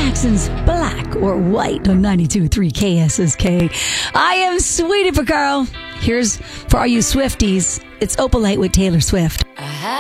Jackson's Black or White on 92.3 KSSK. I am Sweetie Picaro. Here's for all you Swifties. It's Opalite with Taylor Swift.